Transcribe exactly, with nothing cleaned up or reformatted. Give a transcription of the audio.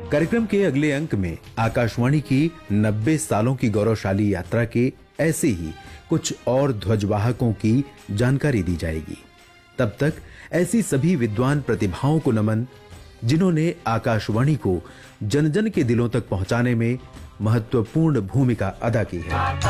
कार्यक्रम के अगले अंक में आकाशवाणी की नब्बे सालों की गौरवशाली यात्रा के ऐसे ही कुछ और ध्वजवाहकों की जानकारी दी जाएगी। तब तक ऐसी सभी विद्वान प्रतिभाओं को नमन जिन्होंने आकाशवाणी को जन जन के दिलों तक पहुंचाने में महत्वपूर्ण भूमिका अदा की है।